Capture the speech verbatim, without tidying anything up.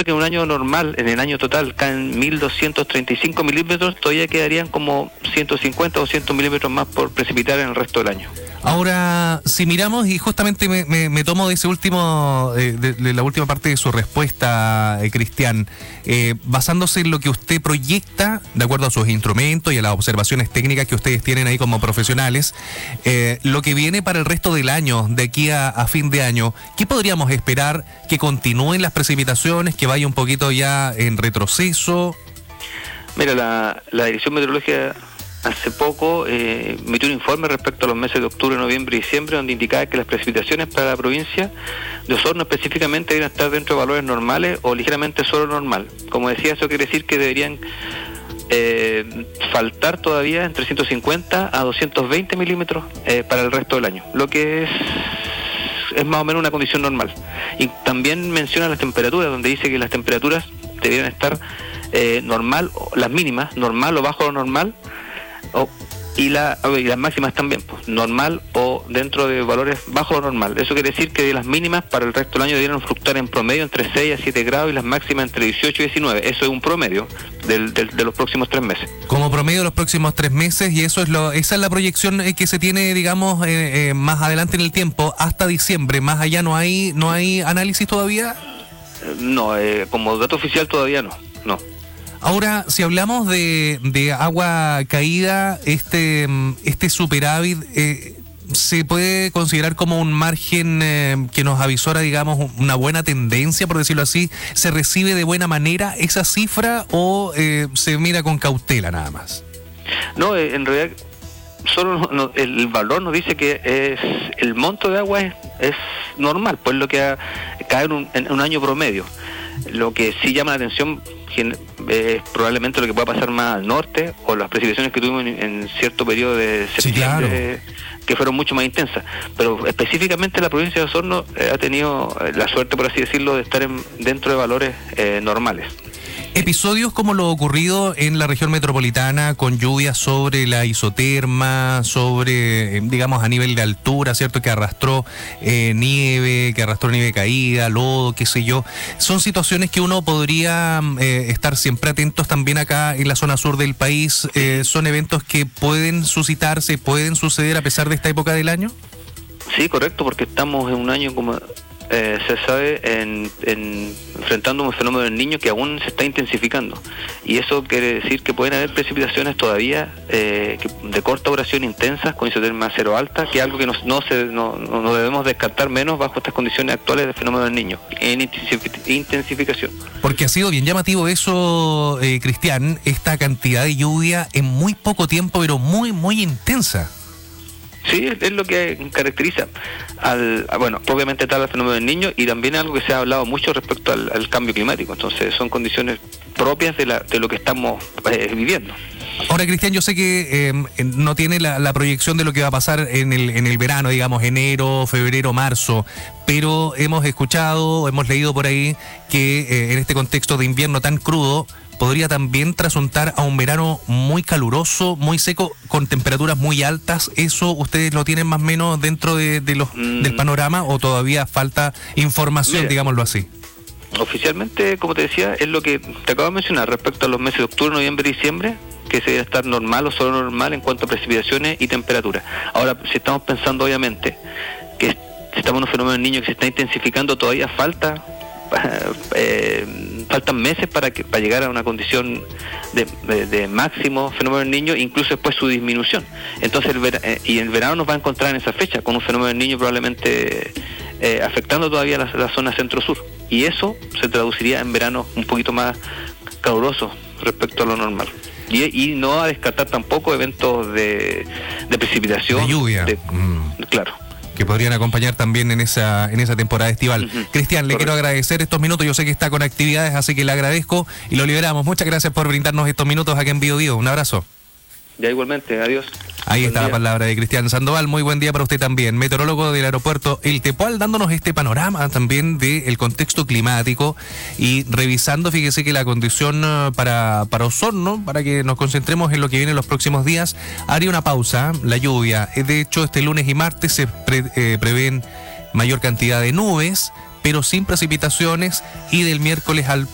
que en un año normal, en el año total, caen mil doscientos treinta y cinco milímetros, todavía quedarían como ciento cincuenta o doscientos milímetros más por precipitar en el resto del año. Ahora, si miramos, y justamente me, me, me tomo de ese último, eh, de, de la última parte de su respuesta, eh, Cristian, eh, basándose en lo que usted proyecta, de acuerdo a sus instrumentos y a las observaciones técnicas que ustedes tienen ahí como profesionales, eh, lo que viene para el resto del año, de aquí a, a fin de año, ¿qué podríamos esperar? ¿Que continúen las precipitaciones, que vaya un poquito ya en retroceso? Mira, la, la Dirección Meteorológica hace poco eh, emitió un informe respecto a los meses de octubre, noviembre y diciembre, donde indicaba que las precipitaciones para la provincia de Osorno específicamente deben estar dentro de valores normales o ligeramente sobre normal. Como decía, eso quiere decir que deberían eh, faltar todavía entre ciento cincuenta a doscientos veinte milímetros eh, para el resto del año, lo que es es más o menos una condición normal. Y también menciona las temperaturas, donde dice que las temperaturas deberían estar eh, normal, las mínimas, normal o bajo lo normal, O, y, la, y las máximas también, pues, normal o dentro de valores bajo lo normal. Eso quiere decir que las mínimas para el resto del año debieran fluctuar en promedio entre seis a siete grados y las máximas entre dieciocho y diecinueve. Eso es un promedio del, del, de los próximos tres meses. Como promedio de los próximos tres meses, y eso es lo, esa es la proyección que se tiene, digamos, eh, eh, más adelante en el tiempo, hasta diciembre. Más allá no hay, no hay análisis todavía. No, eh, como dato oficial todavía no, no. Ahora, si hablamos de, de agua caída, este, este superávit eh, se puede considerar como un margen eh, que nos avisora, digamos, una buena tendencia, por decirlo así. ¿Se recibe de buena manera esa cifra o eh, se mira con cautela nada más? No, eh, en realidad solo no, no, el valor nos dice que es el monto de agua es, es normal, pues lo que ha, cae en un, en un año promedio. Lo que sí llama la atención es probablemente lo que pueda pasar más al norte o las precipitaciones que tuvimos en, en cierto periodo de septiembre, sí, claro, que fueron mucho más intensas. Pero específicamente la provincia de Osorno eh, ha tenido la suerte, por así decirlo, de estar en, dentro de valores eh, normales. Episodios como lo ocurrido en la región metropolitana con lluvias sobre la isoterma, sobre, digamos, a nivel de altura, ¿cierto? Que arrastró eh, nieve, que arrastró nieve caída, lodo, qué sé yo. Son situaciones que uno podría eh, estar siempre atentos también acá en la zona sur del país. Eh, ¿Son eventos que pueden suscitarse, pueden suceder a pesar de esta época del año? Sí, correcto, porque estamos en un año como... Eh, se sabe en, en enfrentando un fenómeno del Niño que aún se está intensificando, y eso quiere decir que pueden haber precipitaciones todavía eh, que, de corta duración, intensas, con isoterma cero alta, que es algo que nos, no, se, no, no debemos descartar menos bajo estas condiciones actuales del fenómeno del Niño en intensificación. Porque ha sido bien llamativo eso, eh, Cristian, esta cantidad de lluvia en muy poco tiempo, pero muy, muy intensa. Sí, es lo que caracteriza al, bueno, obviamente está el fenómeno del Niño, y también algo que se ha hablado mucho respecto al, al cambio climático. Entonces son condiciones propias de, la, de lo que estamos eh, viviendo. Ahora, Cristian, yo sé que eh, no tiene la, la proyección de lo que va a pasar en el, en el verano, digamos, enero, febrero, marzo, pero hemos escuchado, hemos leído por ahí que eh, en este contexto de invierno tan crudo, podría también trasuntar a un verano muy caluroso, muy seco, con temperaturas muy altas. ¿Eso ustedes lo tienen más o menos dentro de, de los, mm. del panorama, o todavía falta información, Mira, digámoslo así? Oficialmente, como te decía, es lo que te acabo de mencionar respecto a los meses de octubre, noviembre y diciembre, que se debe estar normal o solo normal en cuanto a precipitaciones y temperatura. Ahora, si estamos pensando obviamente que estamos en un fenómeno del Niño que se está intensificando, todavía falta eh, faltan meses para que para llegar a una condición de, de, de máximo fenómeno del Niño, incluso después su disminución. Entonces el vera, eh, y el verano nos va a encontrar en esa fecha con un fenómeno del Niño probablemente eh, afectando todavía la, la zona centro-sur, y eso se traduciría en verano un poquito más caluroso respecto a lo normal. Y, y no a descartar tampoco eventos de, de precipitación, de lluvia, de, mm. claro, que podrían acompañar también en esa en esa temporada estival. Uh-huh. Cristian, le Correcto. Quiero agradecer estos minutos. Yo sé que está con actividades, así que le agradezco y lo liberamos. Muchas gracias por brindarnos estos minutos aquí en Bio Bio. Un abrazo. Ya igualmente, adiós. Ahí buen está día. La palabra de Cristian Sandoval. Muy buen día para usted también, meteorólogo del aeropuerto El Tepual, dándonos este panorama también del contexto climático y revisando, fíjese que la condición para, para Osorno, para que nos concentremos en lo que viene en los próximos días, haría una pausa, la lluvia. De hecho, este lunes y martes se pre, eh, prevén mayor cantidad de nubes, pero sin precipitaciones, y del miércoles al